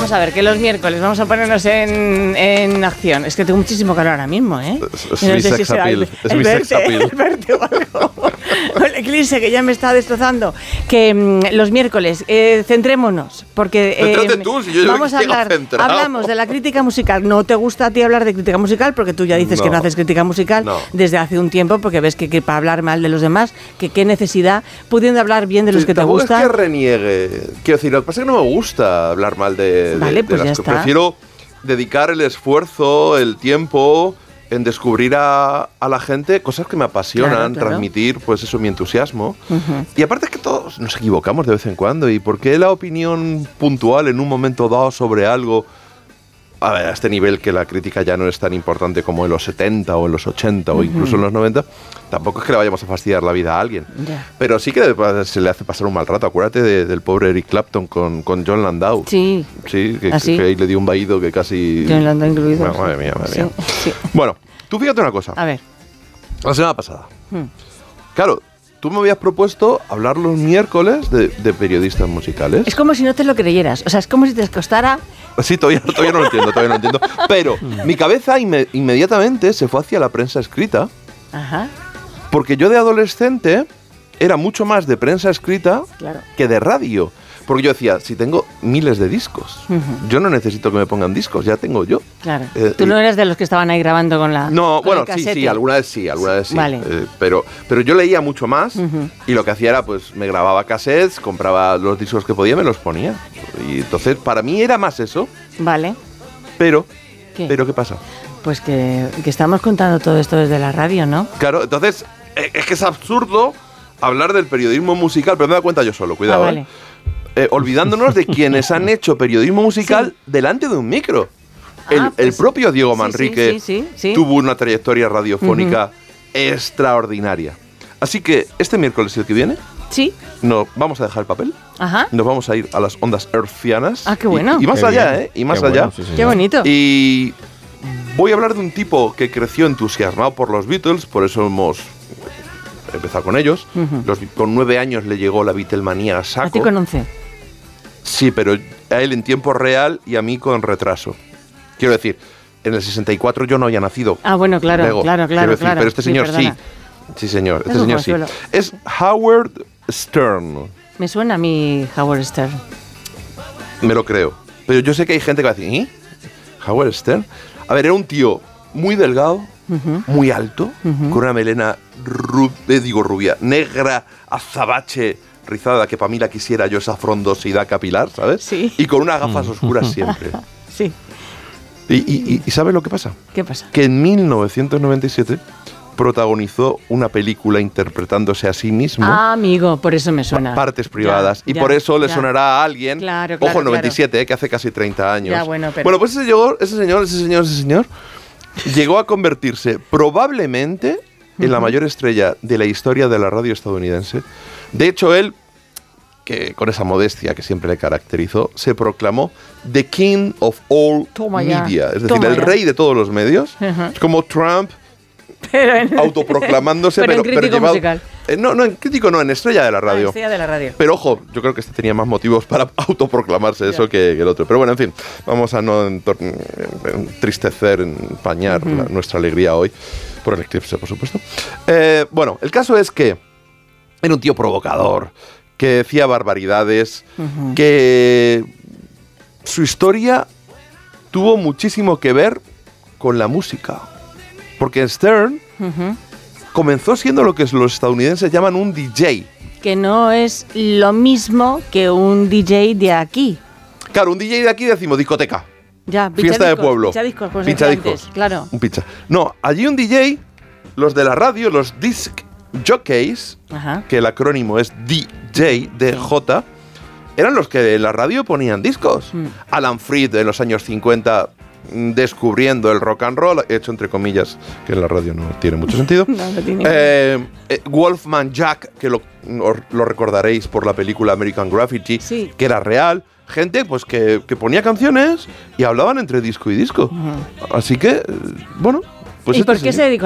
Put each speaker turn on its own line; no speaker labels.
vamos a ver, que los miércoles vamos a ponernos en acción. Es que tengo muchísimo calor ahora mismo, ¿eh?
Es mi sex appeal. Es mi sex appeal.
El verte o algo. El eclipse que ya me está destrozando. Que los miércoles, centrémonos, porque
Céntrate tú, si yo
vamos a hablar. Hablamos de la crítica musical. No te gusta a ti hablar de crítica musical porque tú ya dices que no haces crítica musical desde hace un tiempo, porque ves que para hablar mal de los demás, que qué necesidad, pudiendo hablar bien de los que te gustan.
Es que reniegue. Quiero decir, lo que pasa es que no me gusta hablar mal de
pues
las
ya
cosas.
está.
Prefiero dedicar el esfuerzo, el tiempo en descubrir a la gente cosas que me apasionan,
claro.
transmitir, pues eso, mi entusiasmo. Y aparte es que todos nos equivocamos de vez en cuando, y ¿por qué la opinión puntual en un momento dado sobre algo, a ver, a este nivel que la crítica ya no es tan importante como en los 70 o en los 80 o incluso en los 90, tampoco es que le vayamos a fastidiar la vida a alguien. Pero sí que se le hace pasar un mal rato. Acuérdate del pobre Eric Clapton con John Landau.
Sí.
Sí, que ahí le dio un vaído que casi...
John Landau incluido.
Bueno, madre mía. Sí. Bueno, tú fíjate una cosa.
A ver.
La semana pasada. Claro, tú me habías propuesto hablar los miércoles de periodistas musicales.
Es como si no te lo creyeras. O sea, es como si te costara...
Sí, todavía no lo entiendo. Pero mi cabeza inmediatamente se fue hacia la prensa escrita.
Ajá.
Porque yo de adolescente era mucho más de prensa escrita que de radio. Porque yo decía, si tengo miles de discos, yo no necesito que me pongan discos, ya tengo yo.
Claro. Tú no eras de los que estaban ahí grabando con la...
No,
con
bueno,
el casete.
sí, alguna vez sí.
Vale.
Pero yo leía mucho más y lo que hacía era, pues, me grababa cassettes, compraba los discos que podía, me los ponía. Y entonces, para mí era más eso.
Vale.
Pero,
¿qué
pasa?
Pues que estamos contando todo esto desde la radio, ¿no?
Claro, entonces, es que es absurdo hablar del periodismo musical, pero me da cuenta yo solo, cuidado,
vale.
Olvidándonos de quienes han hecho periodismo musical delante de un micro. El propio Diego Manrique tuvo una trayectoria radiofónica extraordinaria. Así que este miércoles y el que viene nos vamos a dejar el papel.
Ajá.
Nos vamos a ir a las ondas hercianas.
Ah, qué bueno.
Y más
Qué
allá,
bien.
Y más
Qué
allá.
bueno, sí,
Qué bonito.
Y voy a hablar de un tipo que creció entusiasmado por los Beatles, por eso hemos empezado con ellos. Con 9 años le llegó la Beatlemanía a saco.
¿A ti con 11?
Sí, pero a él en tiempo real y a mí con retraso. Quiero decir, en el 64 yo no había nacido.
Ah, bueno, claro.
Pero este señor sí. Sí, señor, este señor sí. Es Howard Stern.
Me suena a mí Howard Stern.
Me lo creo. Pero yo sé que hay gente que va a decir, ¿eh? Howard Stern. A ver, era un tío muy delgado, muy alto, con una melena rubia, negra, azabache, rizada, que para mí la quisiera yo, esa frondosidad capilar, ¿sabes?
Sí.
Y con unas gafas oscuras siempre.
Sí.
¿Y sabes lo que pasa?
¿Qué pasa?
Que en 1997 protagonizó una película interpretándose a sí mismo.
Ah, amigo, por eso me suena.
Partes privadas. Y por eso le sonará a alguien.
Claro,
ojo, el 97, que hace casi 30 años.
Ya, bueno, pero...
Bueno, pues ese señor llegó a convertirse probablemente en la mayor estrella de la historia de la radio estadounidense. De hecho, él, que con esa modestia que siempre le caracterizó, se proclamó The King of All Media. Es decir, el rey de todos los medios. Es como Trump autoproclamándose,
pero en crítico
llevado,
musical.
No, en crítico no, en estrella de la radio.
Estrella de la radio.
Pero ojo, yo creo que este tenía más motivos para autoproclamarse eso que el otro. Pero bueno, en fin, vamos a no entristecer, empañar nuestra alegría hoy, por el eclipse, por supuesto. Bueno, el caso es que era un tío provocador, que decía barbaridades, que su historia tuvo muchísimo que ver con la música. Porque Stern comenzó siendo lo que los estadounidenses llaman un DJ.
Que no es lo mismo que un DJ de aquí.
Claro, un DJ de aquí decimos discoteca.
Ya,
fiesta de pueblo.
Pincha discos, claro.
Un pincha. No, allí un DJ, los de la radio, los disc jockeys, que el acrónimo es DJ, DJ, eran los que en la radio ponían discos. Alan Freed en los años 50 descubriendo el rock and roll, hecho entre comillas, que en la radio no tiene mucho sentido.
No tiene.
Wolfman Jack, que lo recordaréis por la película American Graffiti, que era real. Gente pues que ponía canciones y hablaban entre disco y disco. Así que, bueno, pues
¿Y por qué se dedicó